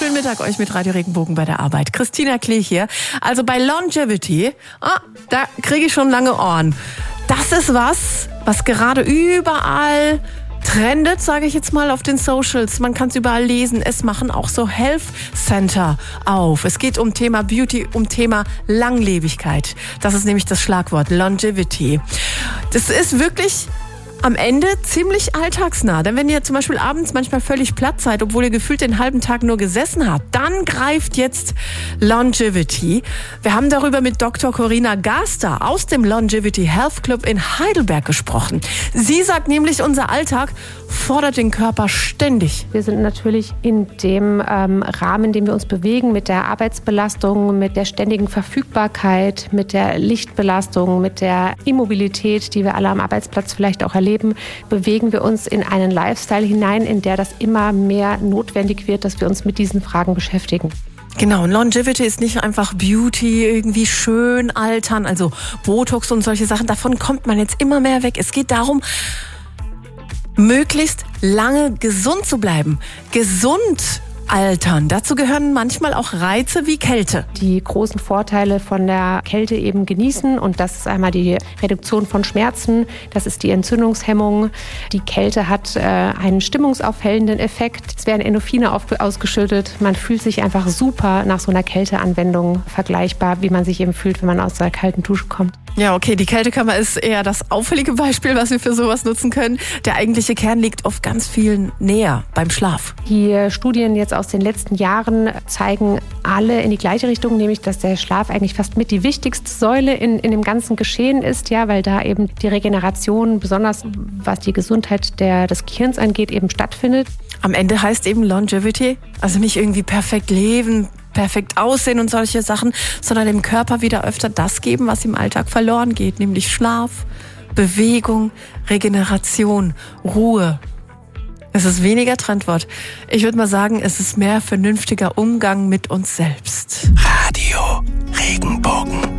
Schönen Mittag euch mit Radio Regenbogen bei der Arbeit. Christina Klee hier. Also bei Longevity, da kriege ich schon lange Ohren. Das ist was gerade überall trendet, sage ich jetzt mal, auf den Socials. Man kann es überall lesen. Es machen auch so Health Center auf. Es geht um Thema Beauty, um Thema Langlebigkeit. Das ist nämlich das Schlagwort Longevity. Das ist wirklich am Ende ziemlich alltagsnah. Denn wenn ihr zum Beispiel abends manchmal völlig platt seid, obwohl ihr gefühlt den halben Tag nur gesessen habt, dann greift jetzt Longevity. Wir haben darüber mit Dr. Corinna Gaster aus dem Longevity Health Club in Heidelberg gesprochen. Sie sagt nämlich, unser Alltag fordert den Körper ständig. Wir sind natürlich in dem Rahmen, in dem wir uns bewegen, mit der Arbeitsbelastung, mit der ständigen Verfügbarkeit, mit der Lichtbelastung, mit der Immobilität, die wir alle am Arbeitsplatz vielleicht auch erleben, bewegen wir uns in einen Lifestyle hinein, in der das immer mehr notwendig wird, dass wir uns mit diesen Fragen beschäftigen. Genau, und Longevity ist nicht einfach Beauty, irgendwie schön altern, also Botox und solche Sachen. Davon kommt man jetzt immer mehr weg. Es geht darum, möglichst lange gesund zu bleiben. Gesund altern. Dazu gehören manchmal auch Reize wie Kälte. Die großen Vorteile von der Kälte eben genießen, und das ist einmal die Reduktion von Schmerzen, das ist die Entzündungshemmung. Die Kälte hat einen stimmungsaufhellenden Effekt. Es werden Endorphine ausgeschüttet. Man fühlt sich einfach super nach so einer Kälteanwendung, vergleichbar, wie man sich eben fühlt, wenn man aus der kalten Dusche kommt. Ja, okay, die Kältekammer ist eher das auffällige Beispiel, was wir für sowas nutzen können. Der eigentliche Kern liegt oft ganz viel näher beim Schlaf. Die Studien jetzt aus den letzten Jahren zeigen alle in die gleiche Richtung, nämlich dass der Schlaf eigentlich fast mit die wichtigste Säule in dem ganzen Geschehen ist, ja, weil da eben die Regeneration, besonders was die Gesundheit des Gehirns angeht, eben stattfindet. Am Ende heißt eben Longevity, also nicht irgendwie perfekt leben, perfekt aussehen und solche Sachen, sondern dem Körper wieder öfter das geben, was im Alltag verloren geht, nämlich Schlaf, Bewegung, Regeneration, Ruhe. Es ist weniger Trendwort. Ich würde mal sagen, es ist mehr vernünftiger Umgang mit uns selbst. Radio Regenbogen.